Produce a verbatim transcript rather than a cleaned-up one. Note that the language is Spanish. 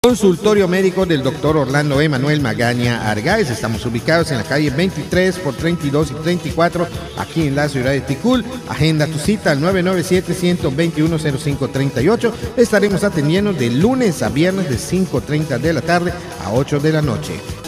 Consultorio médico del doctor Orlando Emanuel Magaña Argáez. Estamos ubicados en la calle veintitrés por treinta y dos y treinta y cuatro, aquí en la ciudad de Ticul. Agenda tu cita al nueve nueve siete, uno dos uno, cero cinco tres ocho. Estaremos atendiendo de lunes a viernes de cinco y media de la tarde a ocho de la noche.